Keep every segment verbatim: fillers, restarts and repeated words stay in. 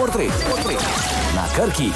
portret. portret na Krki.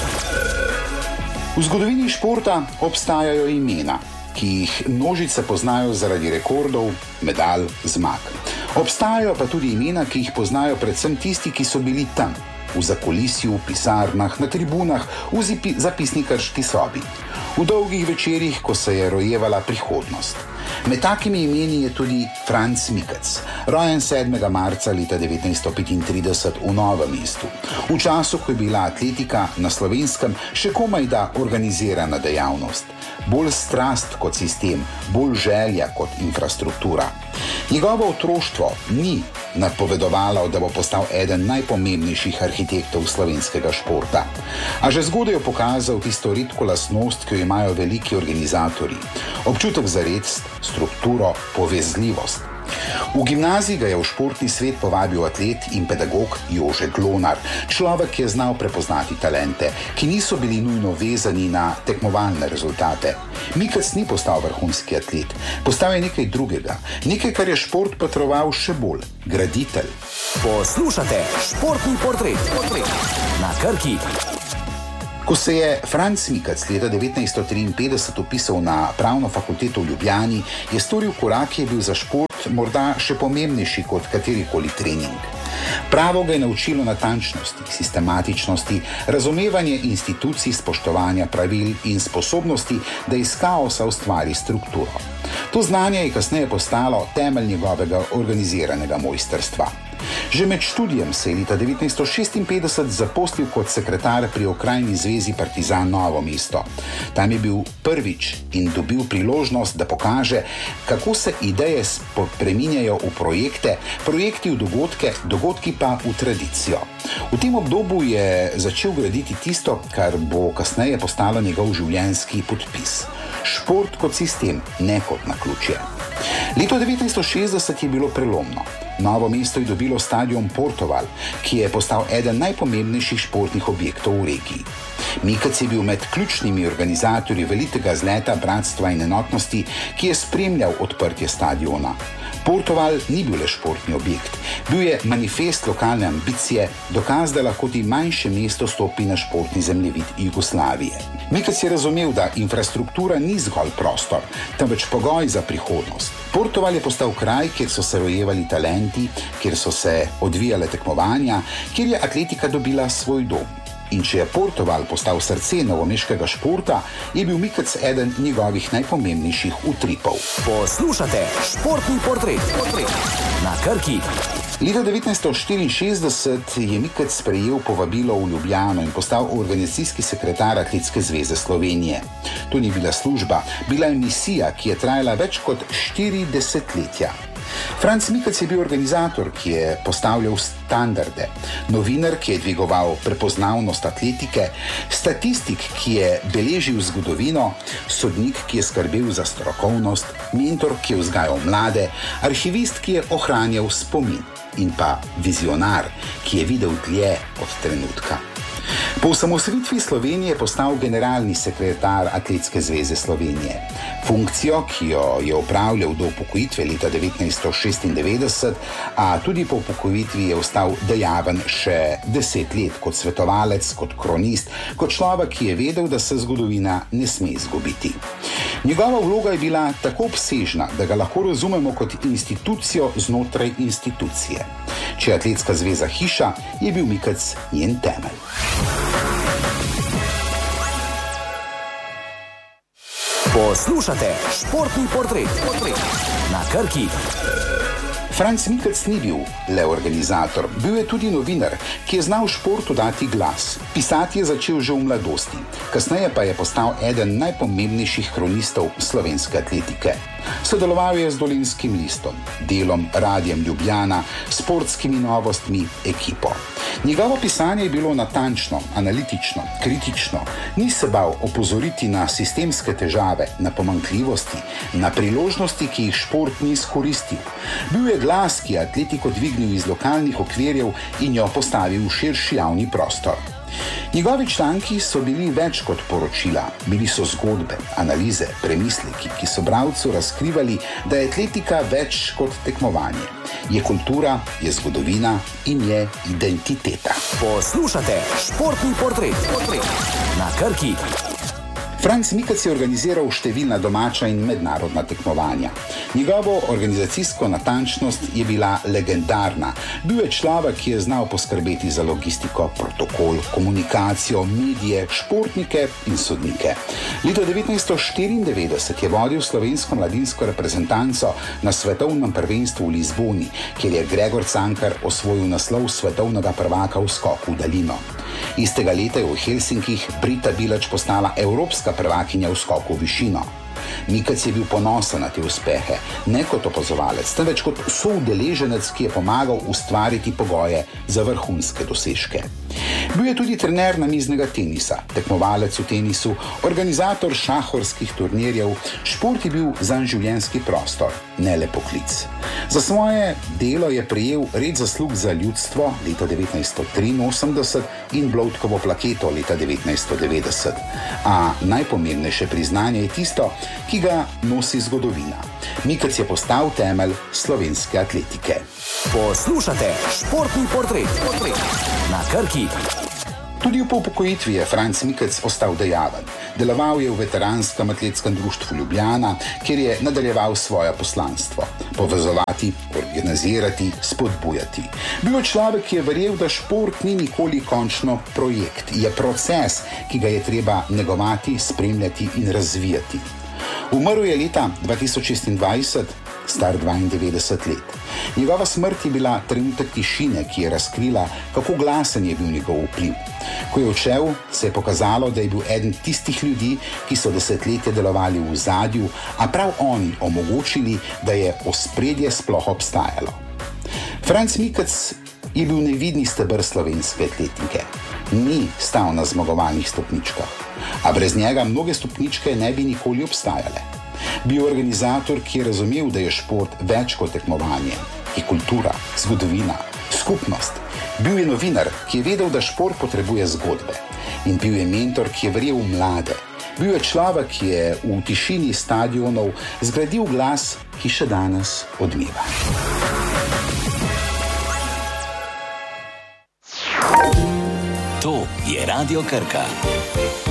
V zgodovini športa obstajajo imena, ki jih množice poznajo zaradi rekordov, medalj, zmag. Obstajajo pa tudi imena, ki jih poznajo predvsem tisti, ki so bili tam, v zakulisju, v pisarnah, na tribunah, v zipi, zapisnikarski sobi, v dolgih večerjih, ko se je rojevala prihodnost. Med takimi imeni je tudi Franc Mikec, rojen sedmega marca leta devetnajststo petintrideset v Novem mestu, v času, ko je bila atletika na Slovenskem še komaj da organizirana dejavnost. Bolj strast kot sistem, bolj želja kot infrastruktura. Njegovo otroštvo ni napovedovalo, da bo postal eden najpomembnejših arhitektov slovenskega športa. A že zgodaj je pokazal tisto redko lastnost, ki jo imajo veliki organizatorji. Občutek za red, strukturo, povezljivost. V gimnaziji ga je v športni svet povabil atlet in pedagog Jože Glonar, človek, ki je znal prepoznati talente, ki niso bili nujno vezani na tekmovalne rezultate. Mikec ni postal vrhunski atlet, postal je nekaj drugega, nekaj, kar je šport potreboval še bolj, graditelj. Poslušate športni portret, portret na Krki. Ko se je Franc Mikec leta devetnajststo triinpetdeset upisal na pravno fakulteto v Ljubljani, je storil korak, ki je bil za šport morda še pomembnejši kot katerikoli trening. Pravo ga je naučilo natančnosti, sistematičnosti, razumevanje institucij, spoštovanja pravil in sposobnosti, da iz kaosa ustvari strukturo. To znanje je kasneje postalo temelj njegovega organiziranega mojstrstva. Že med študijem se je leta devetnajststo šestinpetdeset zaposlil kot sekretar pri okrajni zvezi Partizan Novo mesto. Tam je bil prvič in dobil priložnost, da pokaže, kako se ideje preminjajo v projekte, projekti v dogodke, dogodki pa v tradicijo. V tem obdobju je začel graditi tisto, kar bo kasneje postalo njegov življenjski podpis. Šport kot sistem, ne kot naključje. Leto devetnajststo šestdeset je bilo prelomno. Novo mesto je dobilo stadion Portoval, ki je postal eden najpomembnejših športnih objektov v regiji. Mikec je bil med ključnimi organizatorji velikega zleta bratstva in enotnosti, ki je spremljal odprtje stadiona. Portoval ni bil le športni objekt, bil je manifest lokalne ambicije, dokaz, da lahko ti manjše mesto stopi na športni zemljevid Jugoslavije. Mikec je razumel, da infrastruktura ni zgolj prostor, temveč pogoj za prihodnost. Portoval je postal kraj, kjer so se rojevali talenti, kjer so se odvijale tekmovanja, kjer je atletika dobila svoj dom. In če je Portoval postal srce novomeškega športa, je bil Mikec eden njegovih najpomembnejših utripov. Poslušate športni portret, portret na Krki. Leta devetnajststo štiriinšestdeset je Mikec sprejel povabilo v Ljubljano in postal organizacijski sekretar Atletske zveze Slovenije. To ni bila služba, bila je misija, ki je trajala več kot štiri desetletja. Franc Mikec je bil organizator, ki je postavljal standarde, novinar, ki je dvigoval prepoznavnost atletike, statistik, ki je beležil zgodovino, sodnik, ki je skrbel za strokovnost, mentor, ki je vzgajal mlade, arhivist, ki je ohranjal spomin in pa vizionar, ki je videl dlje od trenutka. Po osamosvojitvi Slovenije je postal generalni sekretar Atletske zveze Slovenije. Funkcijo, ki jo je opravljal do upokojitve leta devetnajststo šestindevetdeset, a tudi po upokojitvi je ostal dejaven še deset let kot svetovalec, kot kronist, kot človek, ki je vedel, da se zgodovina ne sme izgubiti. Njegova vloga je bila tako obsežna, da ga lahko razumemo kot institucijo znotraj institucije. Če je Atletska zveza hiša, je bil Mikec njen temelj. Poslušate športni portret, portret na Krki. Franc Mikec ni bil le organizator, bil je tudi novinar, ki je znal športu dati glas. Pisati je začel že v mladosti, kasneje pa je postal eden najpomembnejših kronistov slovenske atletike. Sodeloval je z Dolenjskim listom, Delom, Radiem Ljubljana, Sportskimi novostmi, ekipo. Njegovo pisanje je bilo natančno, analitično, kritično, ni se bal opozoriti na sistemske težave, na pomanjkljivosti, na priložnosti, ki jih šport ni izkoristil. Bil je glas, ki je atletiko dvignil iz lokalnih okvirjev in jo postavil v širši javni prostor. Njegovi članki so bili več kot poročila, bili so zgodbe, analize, premisleki, ki so bralcu razkrivali, da je atletika več kot tekmovanje. Je kultura, je zgodovina in je identiteta. Poslušate Športni portret, portret na Krki. Franc Mikec je organiziral številna domača in mednarodna tekmovanja. Njegovo organizacijsko natančnost je bila legendarna. Bil je človek, ki je znal poskrbeti za logistiko, protokol, komunikacijo, medije, športnike in sodnike. Leta devetnajststo štiriindevetdeset je vodil slovensko mladinsko reprezentanco na svetovnem prvenstvu v Lizboni, kjer je Gregor Cankar osvojil naslov svetovnega prvaka v skoku v daljino. Istega leta je v Helsinkih Brita Bilač postala evropska prvakinja v skoku v višino. Mikec je bil ponosen na te uspehe, ne kot opazovalec, temveč kot soudeleženec, ki je pomagal ustvariti pogoje za vrhunske dosežke. Bil je tudi trener namiznega tenisa, tekmovalec v tenisu, organizator šahorskih turnirjev, šport je bil zanj življenjski prostor, ne le poklic. Za svoje delo je prejel red zaslug za ljudstvo leta devetnajststo triinosemdeset in Bloudkovo plaketo leta devetnajststo devetdeset. A najpomembnejše priznanje je tisto, ki ga nosi zgodovina. Mikec je postal temelj slovenske atletike. Poslušate Športni portret, portret na Krki. Tudi po upokojitvi je Franc Mikec ostal dejaven. Deloval je v veteranskem atletskem društvu Ljubljana, kjer je nadaljeval svoje poslanstvo. Povezovati, organizirati, spodbujati. Bil je človek, ki je verjel, da šport ni nikoli končno projekt. Je proces, ki ga je treba negovati, spremljati in razvijati. Umrl je leta dva tisoč šestindvajset, star dvaindevetdeset let. Njegova smrt je bila trenutek tišine, ki je razkrila, kako glasen je bil njegov vpliv. Ko je odšel, se je pokazalo, da je bil eden tistih ljudi, ki so desetletje delovali v ozadju, a prav oni omogočili, da je ospredje sploh obstajalo. Franc Mikec je bil nevidni steber slovenske atletike. Ni stal na zmagovalnih stopničkah, a brez njega mnoge stopničke ne bi nikoli obstajale. Bil organizator, ki je razumel, da je šport več kot tekmovanje, je kultura, zgodovina, skupnost. Bil je novinar, ki je vedel, da šport potrebuje zgodbe. In bil je mentor, ki je verjel v mlade. Bil je človek, ki je v tišini stadionov zgradil glas, ki še danes odmeva. To je Radio Krka.